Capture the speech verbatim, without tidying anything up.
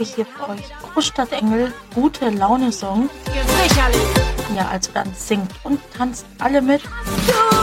ich hier für euch Großstadtengel, gute Laune Song. Sicherlich. Ja, also dann singt und tanzt alle mit. Du